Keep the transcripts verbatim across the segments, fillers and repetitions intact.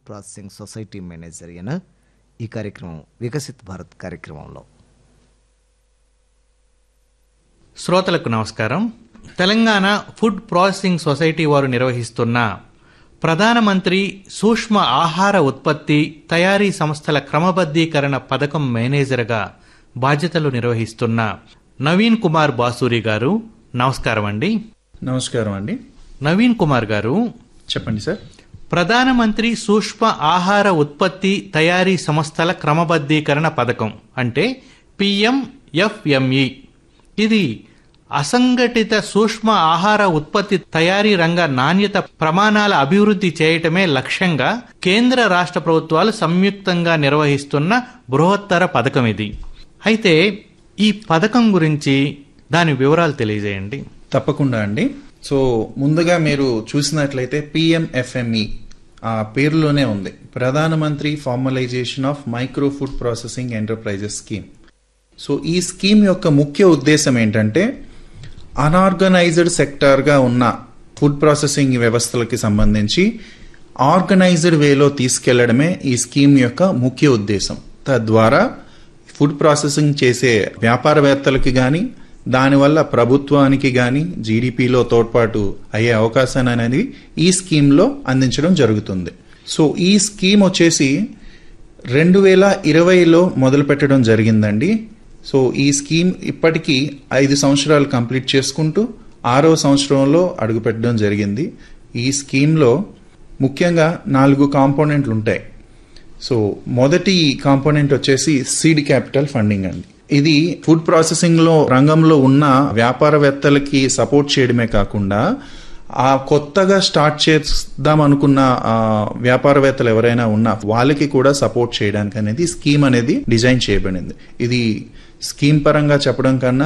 Processing society manager అయిన ఈ కార్యక్రమం వికసిత్ భారత్ కార్యక్రమంలో. శ్రోతలకు నమస్కారం. తెలంగాణ ఫుడ్ ప్రాసెసింగ్ సొసైటీ వారు నిర్వహిస్తున్న ప్రధానమంత్రి సూక్ష్మ ఆహార ఉత్పత్తి తయారీ సంస్థల క్రమబద్ధీకరణ పథకం మేనేజర్గా బాధ్యతలు నిర్వహిస్తున్న నవీన్ కుమార్ బాసూరి గారు, నమస్కారం అండి. నమస్కారం అండి. నవీన్ కుమార్ గారు, చెప్పండి సార్. ప్రధానమంత్రి సూక్ష్మ ఆహార ఉత్పత్తి తయారీ సంస్థల క్రమబద్ధీకరణ పథకం అంటే పిఎంఎఫ్ఎంఈ, ఇది అసంఘటిత సూక్ష్మ ఆహార ఉత్పత్తి తయారీ రంగ నాణ్యత ప్రమాణాల అభివృద్ధి చేయటమే లక్ష్యంగా కేంద్ర రాష్ట్ర ప్రభుత్వాలు సంయుక్తంగా నిర్వహిస్తున్న బృహత్తర పథకం ఇది. అయితే ఈ పథకం గురించి దాని వివరాలు తెలియజేయండి. తప్పకుండా అండి. సో ముందుగా మీరు చూసినట్లయితే పిఎంఎఫ్ఎంఈ ఆ పేరులోనే ఉంది, ప్రధానమంత్రి formalisation of micro food processing enterprises scheme. So ఈ స్కీమ్ యొక్క ముఖ్య ఉద్దేశం ఏంటంటే అన్ఆర్గనైజ్డ్ సెక్టార్గా ఉన్న ఫుడ్ ప్రాసెసింగ్ వ్యవస్థలకి సంబంధించి ఆర్గనైజ్డ్ వేలో తీసుకెళ్లడమే ఈ స్కీమ్ యొక్క ముఖ్య ఉద్దేశం. తద్వారా ఫుడ్ ప్రాసెసింగ్ చేసే వ్యాపారవేత్తలకి కానీ దానివల్ల ప్రభుత్వానికి కానీ జీడిపిలో తోడ్పాటు అయ్యే అవకాశాన్ని అనేది ఈ స్కీమ్లో అందించడం జరుగుతుంది. సో ఈ స్కీమ్ వచ్చేసి రెండు వేల ఇరవైలో మొదలు పెట్టడం జరిగిందండి. సో ఈ స్కీమ్ ఇప్పటికీ ఐదు సంవత్సరాలు కంప్లీట్ చేసుకుంటూ ఆరవ సంవత్సరంలో అడుగుపెట్టడం జరిగింది. ఈ స్కీమ్లో ముఖ్యంగా నాలుగు కాంపోనెంట్లు ఉంటాయి. సో మొదటి కాంపోనెంట్ వచ్చేసి సీడ్ క్యాపిటల్ ఫండింగ్ అండి. ఇది ఫుడ్ ప్రాసెసింగ్ లో రంగంలో ఉన్న వ్యాపారవేత్తలకి సపోర్ట్ చేయడమే కాకుండా ఆ కొత్తగా స్టార్ట్ చేద్దాం అనుకున్న వ్యాపారవేత్తలు ఎవరైనా ఉన్నా వాళ్ళకి కూడా సపోర్ట్ చేయడానికి అనేది స్కీమ్ అనేది డిజైన్ చేయబడింది. ఇది స్కీమ్ పరంగా చెప్పడం కన్నా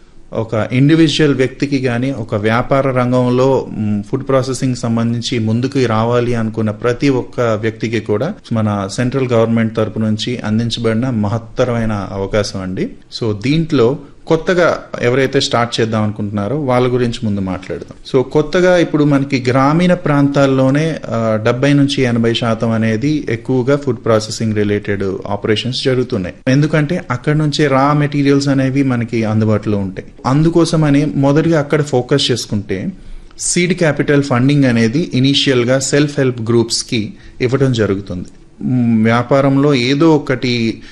ఒక ఇండివిజువల్ వ్యక్తికి కానీ ఒక వ్యాపార రంగంలో ఫుడ్ ప్రాసెసింగ్ సంబంధించి ముందుకు రావాలి అనుకున్న ప్రతి ఒక్క వ్యక్తికి కూడా మన సెంట్రల్ గవర్నమెంట్ తరపు నుంచి అందించబడిన మహత్తరమైన అవకాశం అండి. సో దీంట్లో కొత్తగా ఎవరైతే స్టార్ట్ చేద్దాం అనుకుంటున్నారో వాళ్ళ గురించి ముందు మాట్లాడదాం. సో కొత్తగా ఇప్పుడు మనకి గ్రామీణ ప్రాంతాల్లోనే డెబ్బై నుంచి ఎనభై శాతం అనేది ఎక్కువగా ఫుడ్ ప్రాసెసింగ్ రిలేటెడ్ ఆపరేషన్స్ జరుగుతున్నాయి. ఎందుకంటే అక్కడ నుంచే రా మెటీరియల్స్ అనేవి మనకి అందుబాటులో ఉంటాయి. అందుకోసమని మొదటిగా అక్కడ ఫోకస్ చేసుకుంటే సీడ్ క్యాపిటల్ ఫండింగ్ అనేది ఇనీషియల్ గా సెల్ఫ్ హెల్ప్ గ్రూప్స్ కి ఇవ్వడం జరుగుతుంది. వ్యాపారంలో ఏదో ఒకటి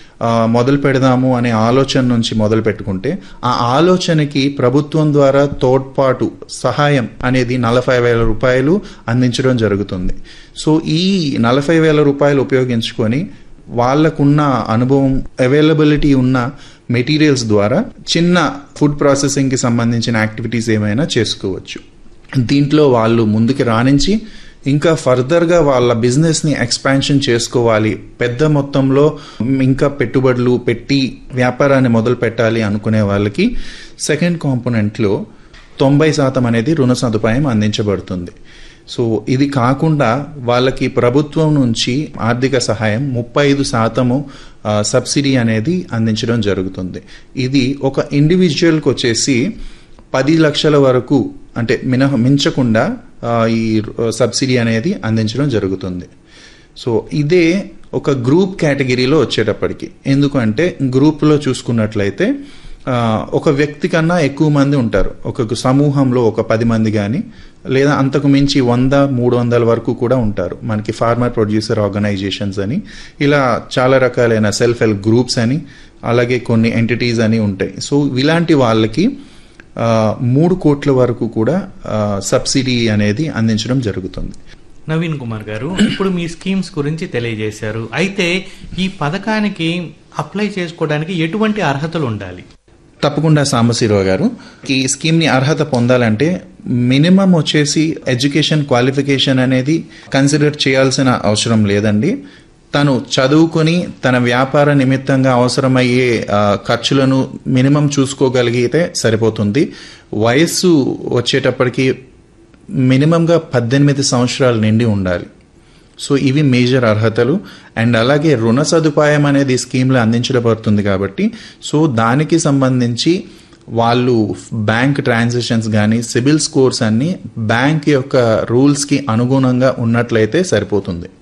మొదలు పెడదాము అనే ఆలోచన నుంచి మొదలు పెట్టుకుంటే ఆ ఆలోచనకి ప్రభుత్వం ద్వారా తోడ్పాటు సహాయం అనేది నలభై వేల రూపాయలు అందించడం జరుగుతుంది. సో ఈ నలభై వేల రూపాయలు ఉపయోగించుకొని వాళ్ళకున్న అనుభవం, అవైలబిలిటీ ఉన్న మెటీరియల్స్ ద్వారా చిన్న ఫుడ్ ప్రాసెసింగ్ కి సంబంధించిన యాక్టివిటీస్ ఏమైనా చేసుకోవచ్చు. దీంట్లో వాళ్ళు ముందుకు రాణించి ఇంకా ఫర్దర్గా వాళ్ళ బిజినెస్ని ఎక్స్పాన్షన్ చేసుకోవాలి, పెద్ద మొత్తంలో ఇంకా పెట్టుబడులు పెట్టి వ్యాపారాన్ని మొదలు పెట్టాలి అనుకునే వాళ్ళకి సెకండ్ కాంపోనెంట్లో తొంభై శాతం అనేది రుణ సదుపాయం అందించబడుతుంది. సో ఇది కాకుండా వాళ్ళకి ప్రభుత్వం నుంచి ఆర్థిక సహాయం ముప్పై ఐదు శాతము సబ్సిడీ అనేది అందించడం జరుగుతుంది. ఇది ఒక ఇండివిజువల్కి వచ్చేసి పది లక్షల వరకు అంటే మినహ మించకుండా ఈ సబ్సిడీ అనేది అందించడం జరుగుతుంది. సో ఇదే ఒక గ్రూప్ కేటగిరీలో వచ్చేటప్పటికి, ఎందుకంటే గ్రూప్లో చూసుకున్నట్లయితే ఒక వ్యక్తి కన్నా ఎక్కువ మంది ఉంటారు. ఒక సమూహంలో ఒక పది మంది కానీ లేదా అంతకు మించి వంద మూడు వందల వరకు కూడా ఉంటారు. మనకి ఫార్మర్ ప్రొడ్యూసర్ ఆర్గనైజేషన్స్ అని ఇలా చాలా రకాలైన సెల్ఫ్ హెల్ప్ గ్రూప్స్ అని అలాగే కొన్ని ఎంటిటీస్ అని ఉంటాయి. సో ఇలాంటి వాళ్ళకి మూడు కోట్ల వరకు కూడా సబ్సిడీ అనేది అందించడం జరుగుతుంది. నవీన్ కుమార్ గారు, ఇప్పుడు మీ స్కీమ్స్ గురించి తెలియజేశారు. అయితే ఈ పథకానికి అప్లై చేసుకోవడానికి ఎటువంటి అర్హతలు ఉండాలి? తప్పకుండా సాంబశివరావు గారు, ఈ స్కీమ్ ని అర్హత పొందాలంటే మినిమం వచ్చేసి ఎడ్యుకేషన్ క్వాలిఫికేషన్ అనేది కన్సిడర్ చేయాల్సిన అవసరం లేదండి. తను చదువుకొని తన వ్యాపార నిమిత్తంగా అవసరమయ్యే ఖర్చులను మినిమం చూసుకోగలిగితే సరిపోతుంది. వయస్సు వచ్చేటప్పటికి మినిమంగా పద్దెనిమిది సంవత్సరాలు నిండి ఉండాలి. సో ఇవి మేజర్ అర్హతలు. అండ్ అలాగే రుణ సదుపాయం అనేది స్కీమ్లో అందించబడుతుంది కాబట్టి సో దానికి సంబంధించి వాళ్ళు బ్యాంక్ ట్రాన్సాక్షన్స్ కానీ సిబిల్ స్కోర్స్ అన్ని బ్యాంక్ యొక్క రూల్స్కి అనుగుణంగా ఉన్నట్లయితే సరిపోతుంది.